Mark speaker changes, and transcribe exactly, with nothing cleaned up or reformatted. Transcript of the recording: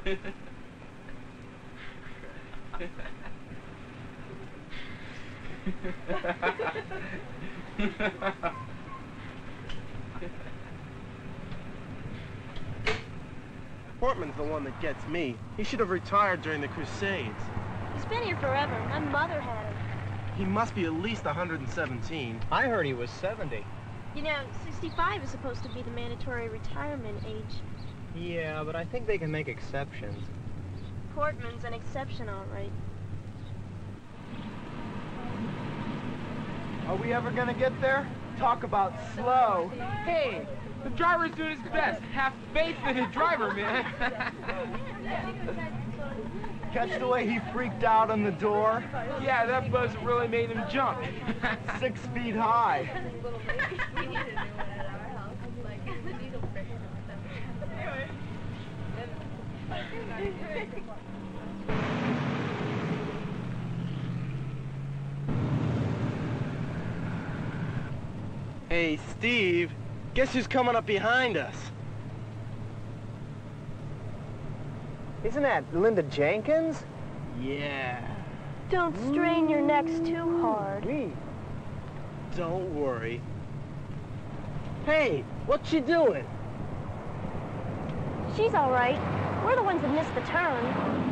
Speaker 1: Portman's the one that gets me. He should have retired during the Crusades.
Speaker 2: He's been here forever. My mother had him.
Speaker 1: He must be at least one hundred seventeen.
Speaker 3: I heard he was seventy.
Speaker 2: You know, sixty-five is supposed to be the mandatory retirement age.
Speaker 3: Yeah, but I think they can make exceptions.
Speaker 2: Portman's an exception, all right.
Speaker 4: Are we ever gonna get there? Talk about slow.
Speaker 5: Hey, the driver's doing his best. Have faith in the driver, man.
Speaker 4: Catch the way he freaked out on the door?
Speaker 5: Yeah, that buzz really made him jump.
Speaker 4: Six feet high.
Speaker 1: Hey, Steve, guess who's coming up behind us?
Speaker 3: Isn't that Linda Jenkins?
Speaker 1: Yeah.
Speaker 2: Don't strain your necks too hard.
Speaker 3: Me?
Speaker 1: Don't worry. Hey, what's she doing?
Speaker 2: She's all right. We're the ones that missed the turn.